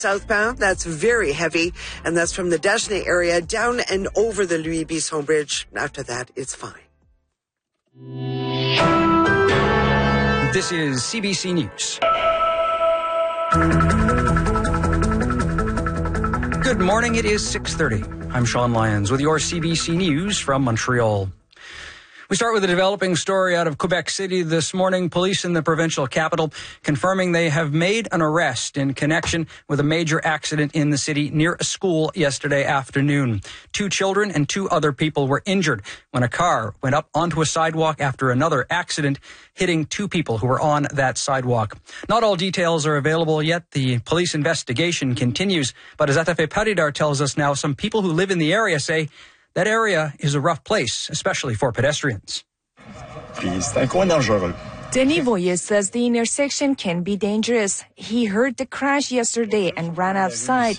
Southbound, that's very heavy, and that's from the Dagenais area down and over the Louis Bisson Bridge. After that, it's fine. This is CBC News. Good morning. It is 6:30. I'm Sean Lyons with your CBC News from Montreal. We start with a developing story out of Quebec City this morning. Police in the provincial capital confirming they have made an arrest in connection with a major accident in the city near a school yesterday afternoon. 2 children and 2 other people were injured when a car went up onto a sidewalk after another accident, hitting 2 people who were on that sidewalk. Not all details are available yet. The police investigation continues. But as Atafe Paridar tells us now, some people who live in the area say that area is a rough place, especially for pedestrians. Denis Voyer says the intersection can be dangerous. He heard the crash yesterday and ran outside.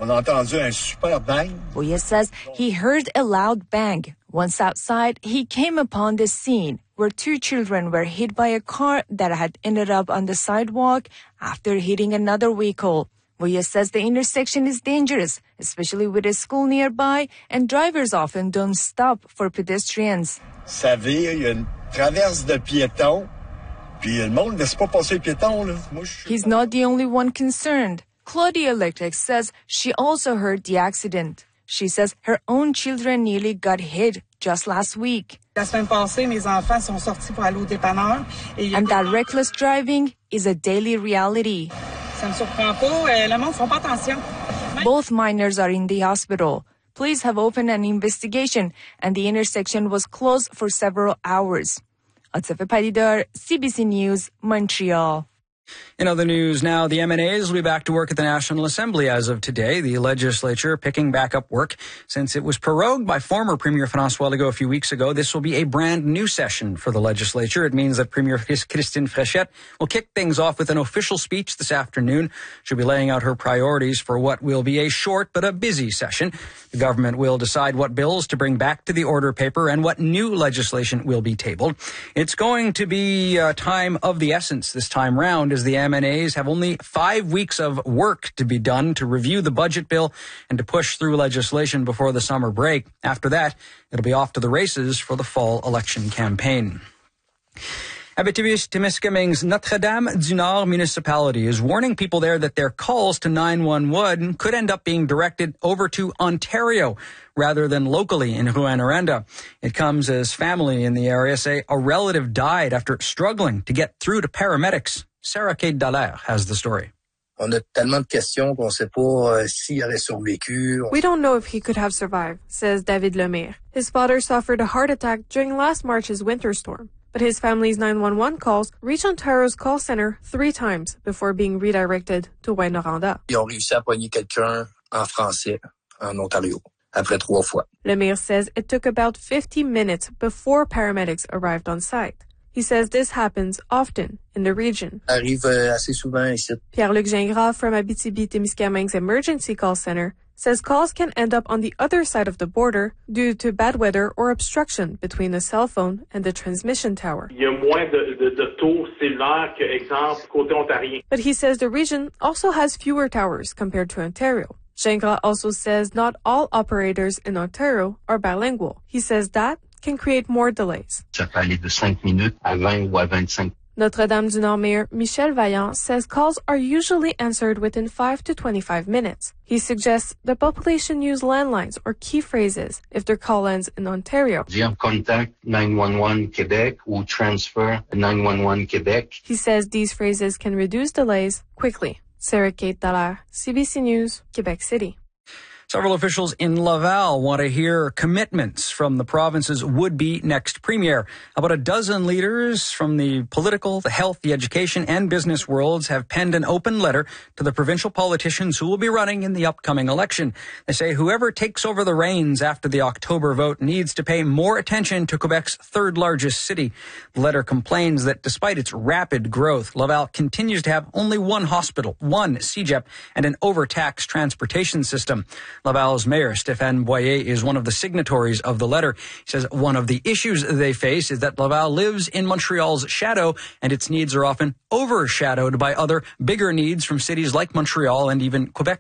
Voyer says he heard a loud bang. Once outside, he came upon the scene where 2 children were hit by a car that had ended up on the sidewalk after hitting another vehicle. Voyer says the intersection is dangerous, especially with a school nearby, and drivers often don't stop for pedestrians. Ça vire, il y a une traverse de piétons, puis le monde ne laisse pas passer le piéton, là. He's not the only one concerned. Claudia Leclerc says she also heard the accident. She says her own children nearly got hit just last week. La semaine passée, mes enfants sont sortis pour aller au dépanneur. And that reckless driving is a daily reality. Ça me surprend pas. Le monde ne fait pas attention. Both minors are in the hospital. Police have opened an investigation, and the intersection was closed for several hours. Atafe Paridar, CBC News, Montreal. In other news now, the MNAs will be back to work at the National Assembly as of today. The legislature picking back up work since it was prorogued by former Premier François Legault a few weeks ago. This will be a brand new session for the legislature. It means that Premier Christine Fréchette will kick things off with an official speech this afternoon. She'll be laying out her priorities for what will be a short but a busy session. The government will decide what bills to bring back to the order paper and what new legislation will be tabled. It's going to be a time of the essence this time round, as the MNAs have only 5 weeks of work to be done to review the budget bill and to push through legislation before the summer break. After that, it'll be off to the races for the fall election campaign. Abitibi-Témiscaming's Notre-Dame-du-Nord municipality is warning people there that their calls to 911 could end up being directed over to Ontario rather than locally in Rouyn-Noranda. It comes as family in the area say a relative died after struggling to get through to paramedics. Sarah Kate Dallaire has the story. On a tellement de questions qu'on sait pas s'il aurait survécu. We don't know if he could have survived, says David Lemire. His father suffered a heart attack during last March's winter storm, but his family's 911 calls reached Ontario's call center 3 times before being redirected to Rouyn-Noranda. Ils ont réussi à pogner quelqu'un en français en Ontario, après 3 fois. Lemire says it took about 50 minutes before paramedics arrived on site. He says this happens often in the region. Arrive assez souvent ici. Pierre-Luc Gingras from Abitibi-Témiscaming's emergency call center says calls can end up on the other side of the border due to bad weather or obstruction between the cell phone and the transmission tower. Il y a moins de tours cellulaires que, exemple, côté ontarien. But he says the region also has fewer towers compared to Ontario. Gingras also says not all operators in Ontario are bilingual. He says that can create more delays. Ça peut aller de 5 minutes à 20 ou à 25. Notre-Dame-du-Nord Mayor Michel Vaillant says calls are usually answered within 5 to 25 minutes. He suggests the population use landlines or key phrases if their call ends in Ontario. Dire contact 911 Québec ou transfer 911 Québec. He says these phrases can reduce delays quickly. Sarah Kate Dallaire, CBC News, Quebec City. Several officials in Laval want to hear commitments from the province's would-be next premier. About a dozen leaders from the political, the health, the education, and business worlds have penned an open letter to the provincial politicians who will be running in the upcoming election. They say whoever takes over the reins after the October vote needs to pay more attention to Quebec's third largest city. The letter complains that despite its rapid growth, Laval continues to have only one hospital, one CEGEP, and an overtaxed transportation system. Laval's mayor, Stéphane Boyer, is one of the signatories of the letter. He says one of the issues they face is that Laval lives in Montreal's shadow, and its needs are often overshadowed by other bigger needs from cities like Montreal and even Quebec